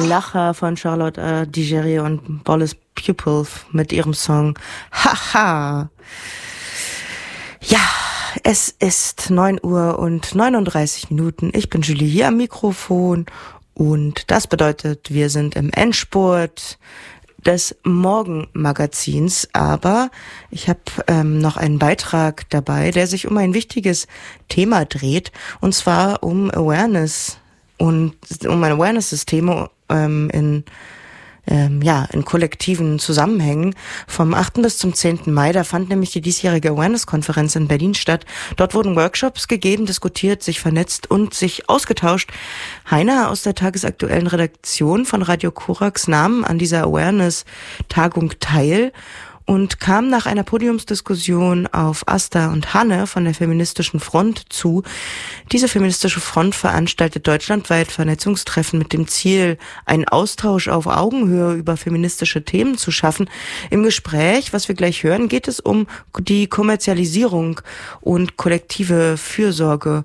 Lacher von Charlotte Digeri und Bolles Pupil mit ihrem Song Haha. Ja, es ist 9:39 Ich bin Julie hier am Mikrofon und das bedeutet, wir sind im Endspurt des Morgenmagazins, aber ich habe noch einen Beitrag dabei, der sich um ein wichtiges Thema dreht, und zwar um Awareness und um Awareness-Systeme in kollektiven Zusammenhängen. Vom 8. bis zum 10. Mai, da fand nämlich die diesjährige Awareness-Konferenz in Berlin statt. Dort wurden Workshops gegeben, diskutiert, sich vernetzt und sich ausgetauscht. Heiner aus der tagesaktuellen Redaktion von Radio Korax nahm an dieser Awareness-Tagung teil und kam nach einer Podiumsdiskussion auf Asta und Hanne von der Feministischen Front zu. Diese Feministische Front veranstaltet deutschlandweit Vernetzungstreffen mit dem Ziel, einen Austausch auf Augenhöhe über feministische Themen zu schaffen. Im Gespräch, was wir gleich hören, geht es um die Kommerzialisierung und kollektiver Fürsorge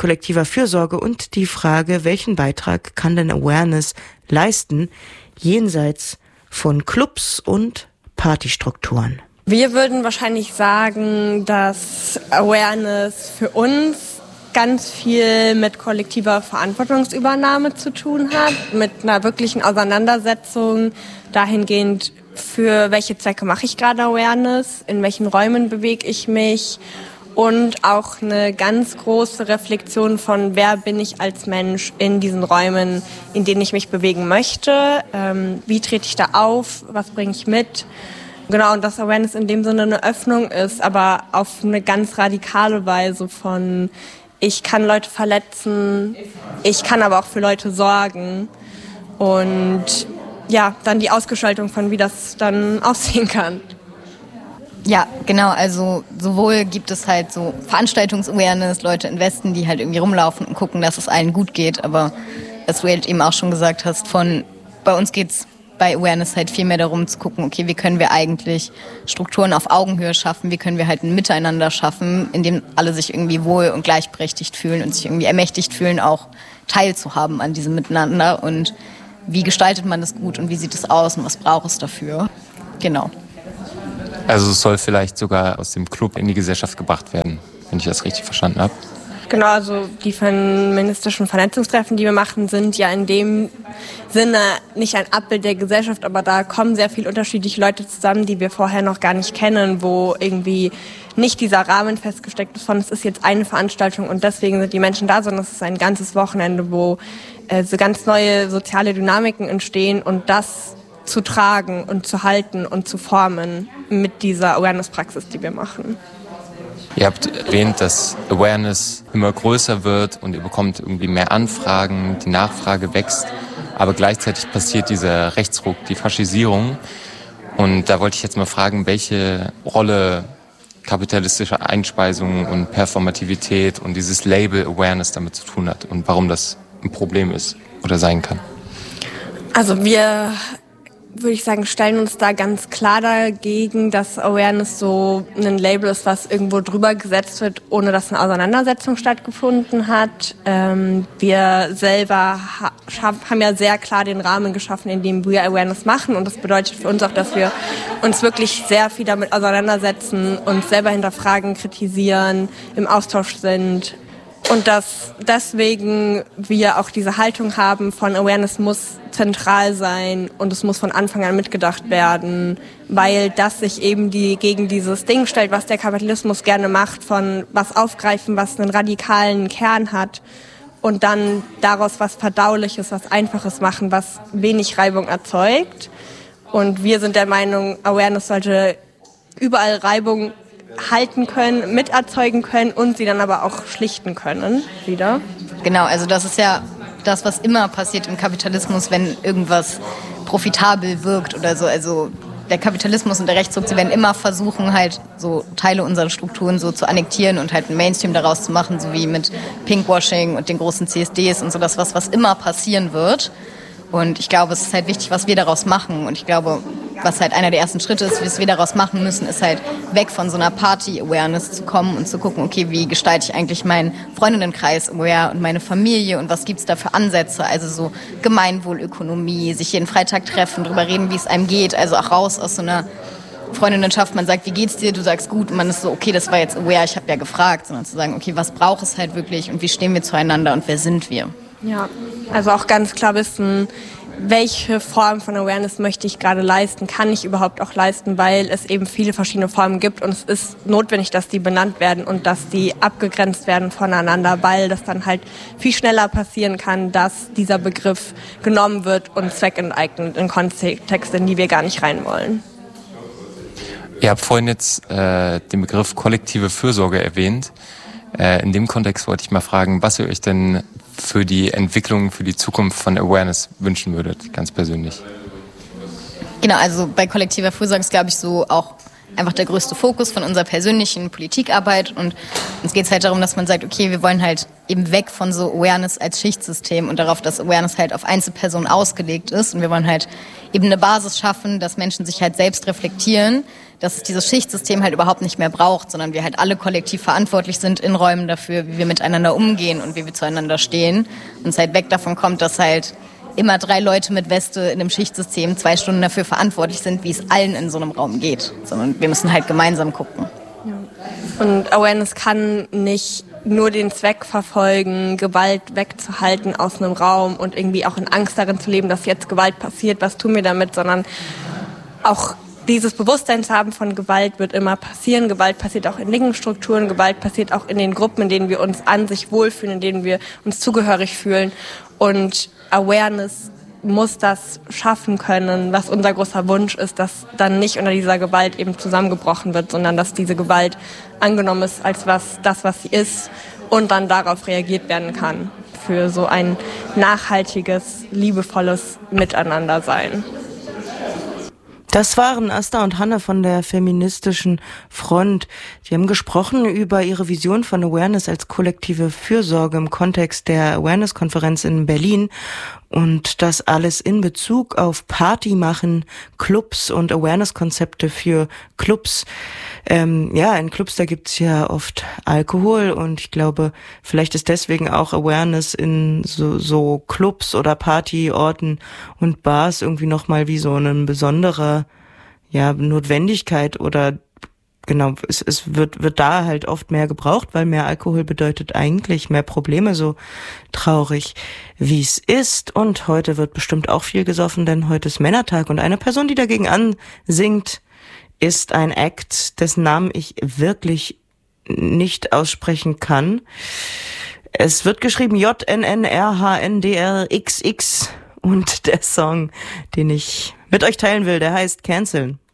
und die Frage, welchen Beitrag kann denn Awareness leisten, jenseits von Clubs und Partystrukturen. Wir würden wahrscheinlich sagen, dass Awareness für uns ganz viel mit kollektiver Verantwortungsübernahme zu tun hat, mit einer wirklichen Auseinandersetzung dahingehend, für welche Zwecke mache ich gerade Awareness, in welchen Räumen bewege ich mich, und auch eine ganz große Reflexion von, wer bin ich als Mensch in diesen Räumen, in denen ich mich bewegen möchte, wie trete ich da auf, was bringe ich mit. Genau, und dass Awareness in dem Sinne eine Öffnung ist, aber auf eine ganz radikale Weise von, ich kann Leute verletzen, ich kann aber auch für Leute sorgen, und ja, dann die Ausgestaltung von, wie das dann aussehen kann. Ja, genau, also sowohl gibt es halt so Veranstaltungs-Awareness, Leute in Westen, die halt irgendwie rumlaufen und gucken, dass es allen gut geht, aber was du halt eben auch schon gesagt hast, bei uns geht's bei Awareness halt viel mehr darum zu gucken, okay, wie können wir eigentlich Strukturen auf Augenhöhe schaffen, wie können wir halt ein Miteinander schaffen, in dem alle sich irgendwie wohl und gleichberechtigt fühlen und sich irgendwie ermächtigt fühlen, auch teilzuhaben an diesem Miteinander, und wie gestaltet man das gut und wie sieht es aus und was braucht es dafür. Genau. Also es soll vielleicht sogar aus dem Club in die Gesellschaft gebracht werden, wenn ich das richtig verstanden habe. Genau, also die feministischen Vernetzungstreffen, die wir machen, sind ja in dem Sinne nicht ein Abbild der Gesellschaft, aber da kommen sehr viele unterschiedliche Leute zusammen, die wir vorher noch gar nicht kennen, wo irgendwie nicht dieser Rahmen festgesteckt ist von, es ist jetzt eine Veranstaltung und deswegen sind die Menschen da, sondern es ist ein ganzes Wochenende, wo so ganz neue soziale Dynamiken entstehen, und das zu tragen und zu halten und zu formen mit dieser Awareness-Praxis, die wir machen. Ihr habt erwähnt, dass Awareness immer größer wird und ihr bekommt irgendwie mehr Anfragen, die Nachfrage wächst, aber gleichzeitig passiert dieser Rechtsruck, die Faschisierung. Und da wollte ich jetzt mal fragen, welche Rolle kapitalistische Einspeisung und Performativität und dieses Label Awareness damit zu tun hat und warum das ein Problem ist oder sein kann. Also wir, würde ich sagen, stellen uns da ganz klar dagegen, dass Awareness so ein Label ist, was irgendwo drüber gesetzt wird, ohne dass eine Auseinandersetzung stattgefunden hat. Wir selber haben ja sehr klar den Rahmen geschaffen, in dem wir Awareness machen, und das bedeutet für uns auch, dass wir uns wirklich sehr viel damit auseinandersetzen, uns selber hinterfragen, kritisieren, im Austausch sind. Und dass deswegen wir auch diese Haltung haben von Awareness muss zentral sein und es muss von Anfang an mitgedacht werden, weil das sich eben gegen dieses Ding stellt, was der Kapitalismus gerne macht, von was aufgreifen, was einen radikalen Kern hat, und dann daraus was Verdauliches, was Einfaches machen, was wenig Reibung erzeugt. Und wir sind der Meinung, Awareness sollte überall Reibung halten können, miterzeugen können und sie dann aber auch schlichten können wieder. Genau, also das ist ja das, was immer passiert im Kapitalismus, wenn irgendwas profitabel wirkt oder so. Also der Kapitalismus und der Rechtsruck, sie werden immer versuchen, halt so Teile unserer Strukturen so zu annektieren und halt einen Mainstream daraus zu machen, so wie mit Pinkwashing und den großen CSDs und so, was immer passieren wird. Und ich glaube, es ist halt wichtig, was wir daraus machen. Und ich glaube, was halt einer der ersten Schritte ist, was wir daraus machen müssen, ist halt weg von so einer Party-Awareness zu kommen und zu gucken, okay, wie gestalte ich eigentlich meinen Freundinnenkreis aware und meine Familie und was gibt's da für Ansätze, also so Gemeinwohlökonomie, sich jeden Freitag treffen, drüber reden, wie es einem geht, also auch raus aus so einer Freundinnenschaft, man sagt, wie geht's dir, du sagst gut und man ist so, okay, das war jetzt aware, ich habe ja gefragt, sondern zu sagen, okay, was braucht es halt wirklich und wie stehen wir zueinander und wer sind wir? Ja, also auch ganz klar wissen, welche Form von Awareness möchte ich gerade leisten, kann ich überhaupt auch leisten, weil es eben viele verschiedene Formen gibt und es ist notwendig, dass die benannt werden und dass die abgegrenzt werden voneinander, weil das dann halt viel schneller passieren kann, dass dieser Begriff genommen wird und zweckenteignet in Kontexte, in die wir gar nicht rein wollen. Ihr habt vorhin jetzt den Begriff kollektive Fürsorge erwähnt. In dem Kontext wollte ich mal fragen, was ihr euch denn für die Entwicklung, für die Zukunft von Awareness wünschen würdet, ganz persönlich. Genau, also bei kollektiver Fürsorge ist, glaube ich, so auch einfach der größte Fokus von unserer persönlichen Politikarbeit. Und uns geht es halt darum, dass man sagt, okay, wir wollen halt eben weg von so Awareness als Schichtsystem und darauf, dass Awareness halt auf Einzelpersonen ausgelegt ist. Und wir wollen halt eben eine Basis schaffen, dass Menschen sich halt selbst reflektieren, dass es dieses Schichtsystem halt überhaupt nicht mehr braucht, sondern wir halt alle kollektiv verantwortlich sind in Räumen dafür, wie wir miteinander umgehen und wie wir zueinander stehen. Und es halt weg davon kommt, dass halt immer 3 Leute mit Weste in einem Schichtsystem 2 Stunden dafür verantwortlich sind, wie es allen in so einem Raum geht. Sondern wir müssen halt gemeinsam gucken. Ja. Und Awareness kann nicht nur den Zweck verfolgen, Gewalt wegzuhalten aus einem Raum und irgendwie auch in Angst darin zu leben, dass jetzt Gewalt passiert, was tun wir damit, sondern auch dieses Bewusstsein zu haben von Gewalt wird immer passieren. Gewalt passiert auch in linken Strukturen, Gewalt passiert auch in den Gruppen, in denen wir uns an sich wohlfühlen, in denen wir uns zugehörig fühlen. Und Awareness muss das schaffen können, was unser großer Wunsch ist, dass dann nicht unter dieser Gewalt eben zusammengebrochen wird, sondern dass diese Gewalt angenommen ist als das, was sie ist und dann darauf reagiert werden kann für so ein nachhaltiges, liebevolles Miteinandersein. Das waren Asta und Hanne von der Feministischen Front. Die haben gesprochen über ihre Vision von Awareness als kollektive Fürsorge im Kontext der Awareness-Konferenz in Berlin. Und das alles in Bezug auf Party machen, Clubs und Awareness-Konzepte für Clubs. In Clubs, da gibt's ja oft Alkohol und ich glaube, vielleicht ist deswegen auch Awareness in so Clubs oder Partyorten und Bars irgendwie nochmal wie so eine besondere, Notwendigkeit oder genau, es wird da halt oft mehr gebraucht, weil mehr Alkohol bedeutet eigentlich mehr Probleme, so traurig wie es ist. Und heute wird bestimmt auch viel gesoffen, denn heute ist Männertag und eine Person, die dagegen ansingt, ist ein Act, dessen Namen ich wirklich nicht aussprechen kann. Es wird geschrieben JNNRHNDRXX und der Song, den ich mit euch teilen will, der heißt Canceln.